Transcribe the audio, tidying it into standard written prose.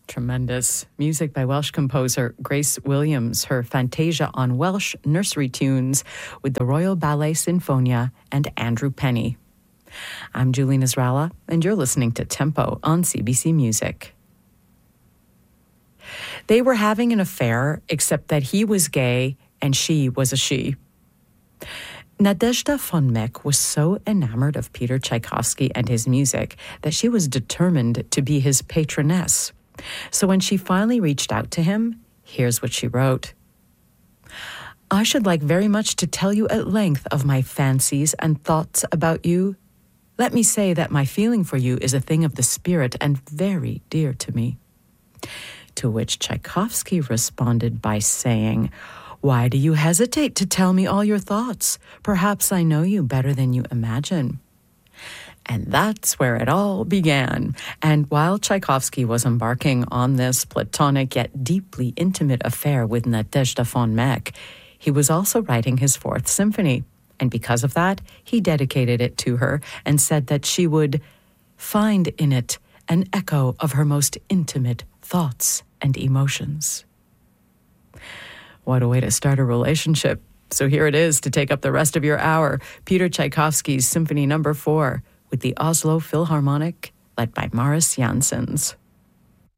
Tremendous music by Welsh composer Grace Williams, her Fantasia on Welsh nursery tunes with the Royal Ballet Sinfonia and Andrew Penny. I'm Julie Nasrallah, and you're listening to Tempo on CBC Music. They were having an affair, except that he was gay and she was a she. Nadezhda von Meck was so enamored of Peter Tchaikovsky and his music that she was determined to be his patroness. So when she finally reached out to him, here's what she wrote. I should like very much to tell you at length of my fancies and thoughts about you. Let me say that my feeling for you is a thing of the spirit and very dear to me. To which Tchaikovsky responded by saying, why do you hesitate to tell me all your thoughts? Perhaps I know you better than you imagine. And that's where it all began. And while Tchaikovsky was embarking on this platonic yet deeply intimate affair with Nadezhda von Meck, he was also writing his Fourth Symphony. And because of that, he dedicated it to her and said that she would find in it an echo of her most intimate thoughts and emotions. What a way to start a relationship. So here it is to take up the rest of your hour, Peter Tchaikovsky's Symphony No. 4, with the Oslo Philharmonic, led by Maris Janssens.